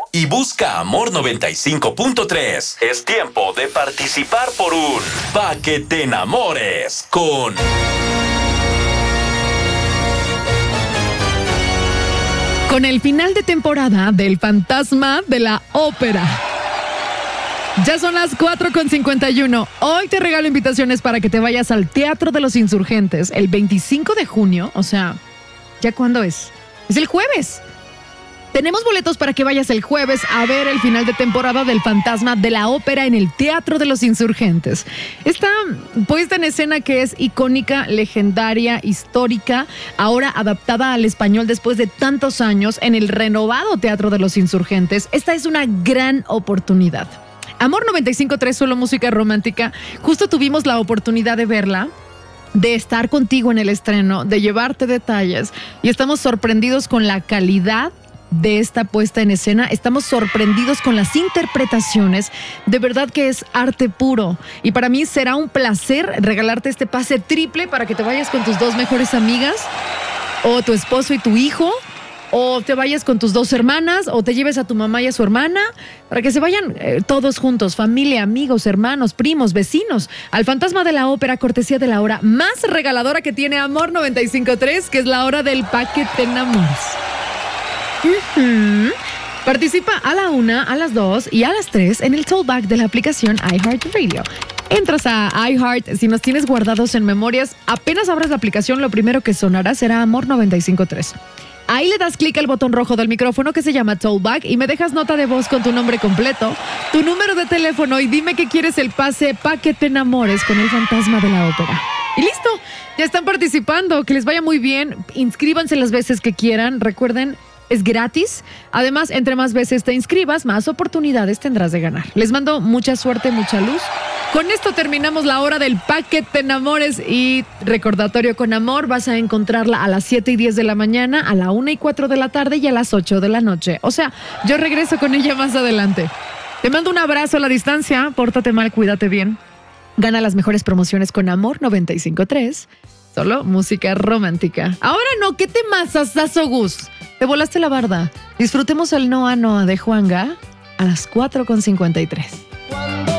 y busca Amor 95.3. Es tiempo de participar por un Pa' que te enamores con... Con el final de temporada del Fantasma de la Ópera. Ya son las 4:51. Hoy te regalo invitaciones para que te vayas al Teatro de los Insurgentes el 25 de junio. O sea, ¿ya cuándo es? Es el jueves. Tenemos boletos para que vayas el jueves a ver el final de temporada del Fantasma de la Ópera en el Teatro de los Insurgentes. Esta puesta en escena que es icónica, legendaria, histórica, ahora adaptada al español después de tantos años en el renovado Teatro de los Insurgentes. Esta es una gran oportunidad. Amor 95.3, solo música romántica. Justo tuvimos la oportunidad de verla, de estar contigo en el estreno, de llevarte detalles y estamos sorprendidos con la calidad de esta puesta en escena. Estamos sorprendidos con las interpretaciones. De verdad que es arte puro. Y para mí será un placer regalarte este pase triple para que te vayas con tus dos mejores amigas, o tu esposo y tu hijo, o te vayas con tus dos hermanas, o te lleves a tu mamá y a su hermana, para que se vayan todos juntos, familia, amigos, hermanos, primos, vecinos, al Fantasma de la Ópera, cortesía de la hora más regaladora que tiene Amor 95.3, que es la hora del Pa' que te enamores. Participa a la 1, a las 2 y a las 3 en el Tollback de la aplicación iHeartRadio. Entras a iHeart, si nos tienes guardados en memorias, apenas abras la aplicación, lo primero que sonará será Amor 95.3. Ahí le das clic al botón rojo del micrófono que se llama Tollback y me dejas nota de voz con tu nombre completo, tu número de teléfono y dime que quieres el pase Pa' que te enamores con el Fantasma de la Ópera. Y listo, ya están participando, que les vaya muy bien, inscríbanse las veces que quieran, recuerden, es gratis. Además, entre más veces te inscribas, más oportunidades tendrás de ganar. Les mando mucha suerte, mucha luz. Con esto terminamos la hora del Pa' que te enamores. Y recordatorio con amor, vas a encontrarla a las 7:10 de la mañana, a la 1:04 de la tarde y a las 8 de la noche. O sea, yo regreso con ella más adelante. Te mando un abrazo a la distancia. Pórtate mal, cuídate bien. Gana las mejores promociones con Amor 95.3. Solo música romántica. Ahora no, ¿qué temas asazo, Gus? Te volaste la barda. Disfrutemos el Noa Noa de Juanga a las 4:53.